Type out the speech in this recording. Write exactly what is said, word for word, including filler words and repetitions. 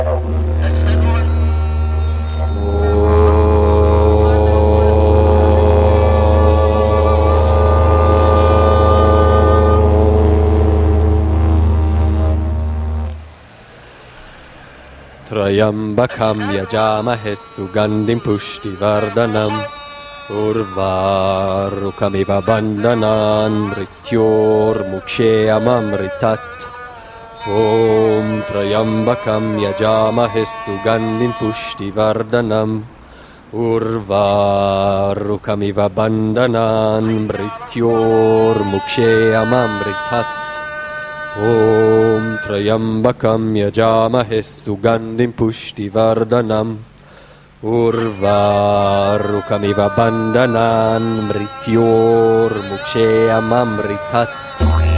Trayambakam yajamahe sugandhim pushtivardhanam Urvarukamiva bandhanan mrityormuksheamamritat Om Trayambakam yajamahe sugandhim pushtivardhanam Urvarukamiva bandhanan mrityormuksheamamritat Om Trayambakam yajamahe sugandhim pushtivardhanam Urvarukamiva bandhanan mrityormuksheamamritat